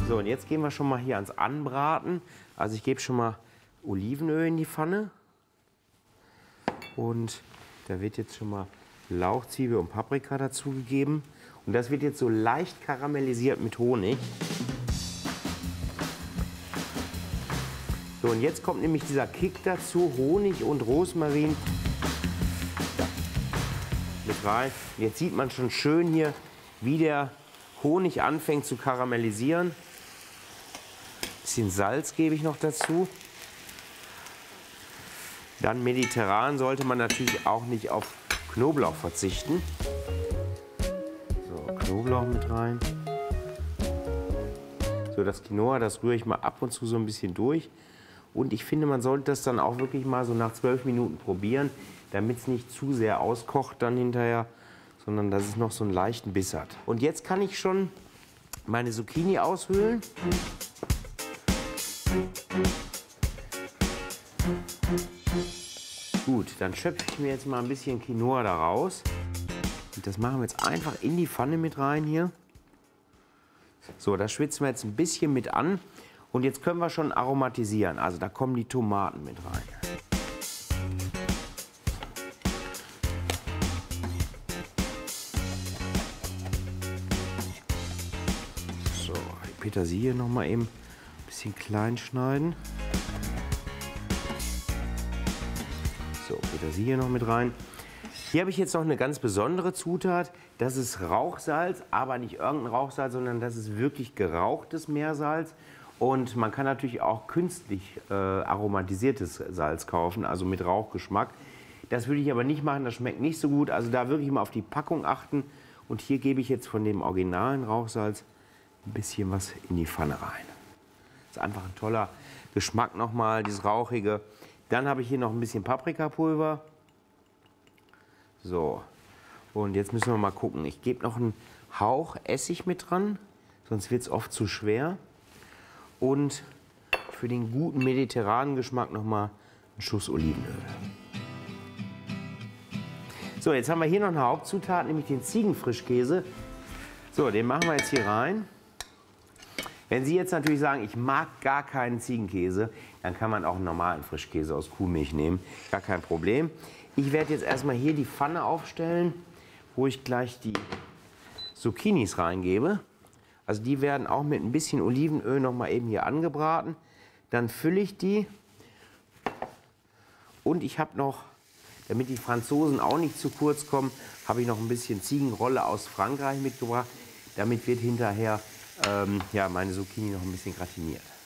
So, und jetzt gehen wir schon mal hier ans Anbraten. Also ich gebe schon mal Olivenöl in die Pfanne. Und da wird jetzt schon mal Lauch, Zwiebel und Paprika dazugegeben. Und das wird jetzt so leicht karamellisiert mit Honig. So, und jetzt kommt nämlich dieser Kick dazu, Honig und Rosmarin mit rein. Und jetzt sieht man schon schön hier, wie der Honig anfängt zu karamellisieren. Ein bisschen Salz gebe ich noch dazu. Dann mediterran sollte man natürlich auch nicht auf Knoblauch verzichten. So, Knoblauch mit rein. So, das Quinoa, das rühre ich mal ab und zu so ein bisschen durch. Und ich finde, man sollte das dann auch wirklich mal so nach 12 Minuten probieren, damit es nicht zu sehr auskocht dann hinterher, sondern dass es noch so einen leichten Biss hat. Und jetzt kann ich schon meine Zucchini aushöhlen. Gut, dann schöpfe ich mir jetzt mal ein bisschen Quinoa da raus. Und das machen wir jetzt einfach in die Pfanne mit rein hier. So, das schwitzen wir jetzt ein bisschen mit an. Und jetzt können wir schon aromatisieren. Also da kommen die Tomaten mit rein. So, die Petersilie noch mal eben ein bisschen klein schneiden. So, Petersilie noch mit rein. Hier habe ich jetzt noch eine ganz besondere Zutat. Das ist Rauchsalz, aber nicht irgendein Rauchsalz, sondern das ist wirklich gerauchtes Meersalz. Und man kann natürlich auch künstlich aromatisiertes Salz kaufen, also mit Rauchgeschmack. Das würde ich aber nicht machen, das schmeckt nicht so gut. Also da wirklich mal auf die Packung achten. Und hier gebe ich jetzt von dem originalen Rauchsalz ein bisschen was in die Pfanne rein. Das ist einfach ein toller Geschmack nochmal, dieses Rauchige. Dann habe ich hier noch ein bisschen Paprikapulver. So, und jetzt müssen wir mal gucken. Ich gebe noch einen Hauch Essig mit dran, sonst wird es oft zu schwer. Und für den guten mediterranen Geschmack noch mal einen Schuss Olivenöl. So, jetzt haben wir hier noch eine Hauptzutat, nämlich den Ziegenfrischkäse. So, den machen wir jetzt hier rein. Wenn Sie jetzt natürlich sagen, ich mag gar keinen Ziegenkäse, dann kann man auch einen normalen Frischkäse aus Kuhmilch nehmen. Gar kein Problem. Ich werde jetzt erstmal hier die Pfanne aufstellen, wo ich gleich die Zucchinis reingebe. Also die werden auch mit ein bisschen Olivenöl noch mal eben hier angebraten. Dann fülle ich die. Und ich habe noch, damit die Franzosen auch nicht zu kurz kommen, habe ich noch ein bisschen Ziegenrolle aus Frankreich mitgebracht. Damit wird hinterher ja, meine Zucchini noch ein bisschen gratiniert.